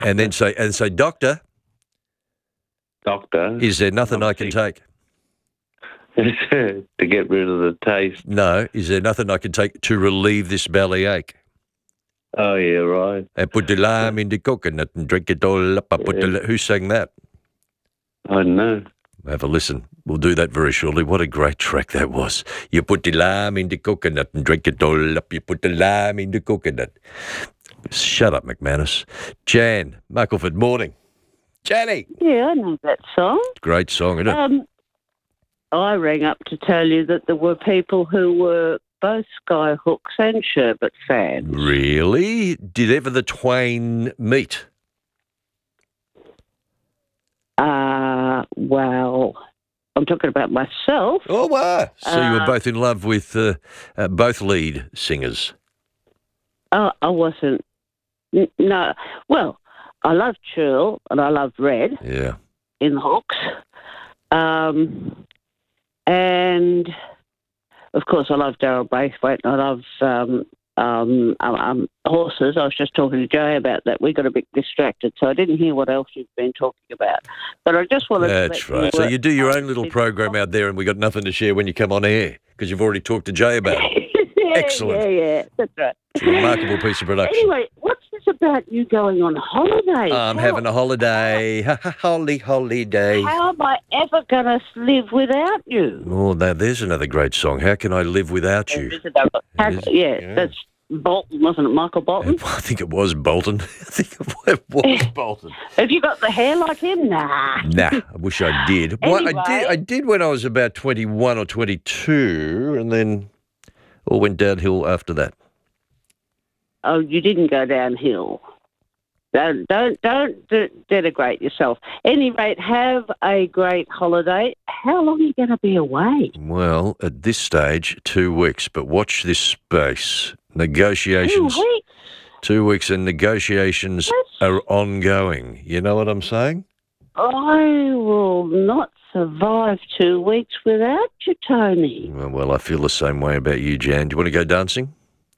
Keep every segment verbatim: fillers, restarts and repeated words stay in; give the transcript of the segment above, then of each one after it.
and then say, and say, Doctor, Doctor. is there nothing I can take? To get rid of the taste. No, is there nothing I can take to relieve this belly ache? Oh, yeah, right. I put the lime in the coconut and drink it all up. I put Yeah. the, who sang that? I don't know. Have a listen. We'll do that very shortly. What a great track that was. You put the lime in the coconut and drink it all up. You put the lime in the coconut. Shut up, McManus. Jan, Muckleford, morning. Janny. Yeah, I know that song. Great song, isn't it? Um, I rang up to tell you that there were people who were both Skyhooks and Sherbet fans. Really? Did ever the twain meet? Uh, well, I'm talking about myself. Oh, wow. So you were Uh, both in love with uh, uh, both lead singers? Oh, I wasn't. n- No. Well, I loved Churl and I loved Red Yeah. in the Hooks. Um, and, of course, I love Daryl Braithwaite and I love um, um, um, um, horses. I was just talking to Joe about that. We got a bit distracted, so I didn't hear what else you've been talking about. But I just wanted That's to let right. you So know- you do your own little program out there and we got nothing to share when you come on air because you've already talked to Jay about it. yeah, Excellent. Yeah, yeah, that's right. It's a remarkable piece of production. Anyway, what's this about you going on holiday? I'm How- having a holiday. Holly holiday. How am I ever going to live without you? Oh, now there's another great song. How can I live without you? Is it a- It is, yeah, yeah. that's Bolton, wasn't it? Michael Bolton? I think it was Bolton. I think it was Bolton. Have you got the hair like him? Nah. Nah, I wish I did. Well, I Anyway. did. I did when I was about twenty-one or twenty-two, and then all went downhill after that. Oh, you didn't go downhill. Don't don't don't de- denigrate yourself. Any rate, have a great holiday. How long are you going to be away? Well, at this stage, two weeks. But watch this space. Two Negotiations. weeks. Two weeks, and negotiations That's- are ongoing. You know what I'm saying? I will not survive two weeks without you, Tony. Well, well, I feel the same way about you, Jan. Do you want to go dancing?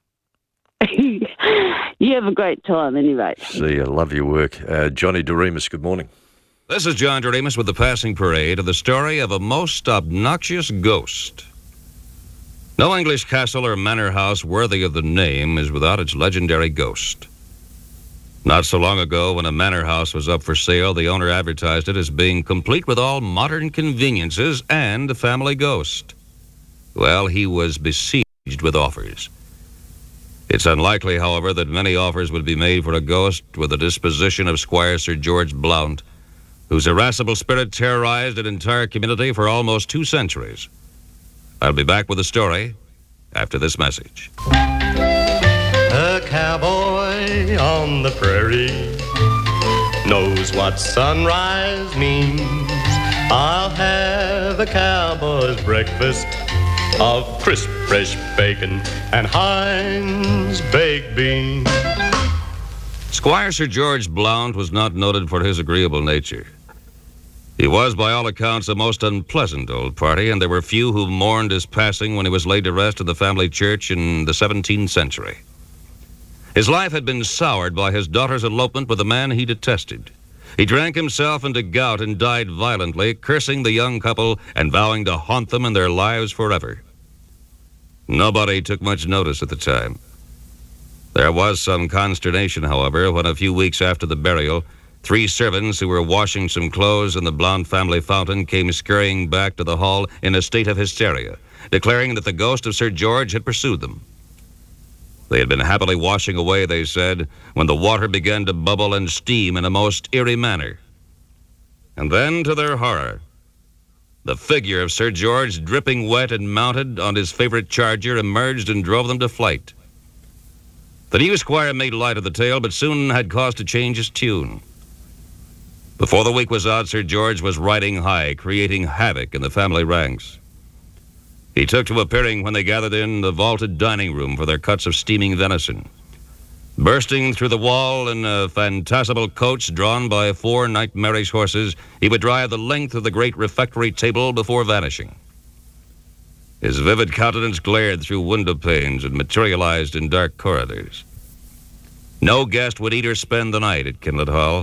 You have a great time, anyway. See, I love your work. Uh, Johnny Doremus, good morning. This is John Doremus with the passing parade of the story of a most obnoxious ghost. No English castle or manor house worthy of the name is without its legendary ghost. Not so long ago, when a manor house was up for sale, the owner advertised it as being complete with all modern conveniences and a family ghost. Well, he was besieged with offers. It's unlikely, however, that many offers would be made for a ghost with the disposition of Squire Sir George Blount, whose irascible spirit terrorized an entire community for almost two centuries. I'll be back with the story after this message. A cowboy on the prairie knows what sunrise means. I'll have a cowboy's breakfast of crisp, fresh bacon and Heinz baked beans. Squire Sir George Blount was not noted for his agreeable nature. He was, by all accounts, a most unpleasant old party, and there were few who mourned his passing when he was laid to rest in the family church in the seventeenth century. His life had been soured by his daughter's elopement with a man he detested. He drank himself into gout and died violently, cursing the young couple and vowing to haunt them in their lives forever. Nobody took much notice at the time. There was some consternation, however, when a few weeks after the burial, three servants who were washing some clothes in the Blount family fountain came scurrying back to the hall in a state of hysteria, declaring that the ghost of Sir George had pursued them. They had been happily washing away, they said, when the water began to bubble and steam in a most eerie manner. And then, to their horror, the figure of Sir George, dripping wet and mounted on his favorite charger, emerged and drove them to flight. The new squire made light of the tale, but soon had cause to change his tune. Before the week was out, Sir George was riding high, creating havoc in the family ranks. He took to appearing when they gathered in the vaulted dining room for their cuts of steaming venison. Bursting through the wall in a phantasmal coach drawn by four nightmarish horses, he would drive the length of the great refectory table before vanishing. His vivid countenance glared through window panes and materialized in dark corridors. No guest would eat or spend the night at Kinlet Hall.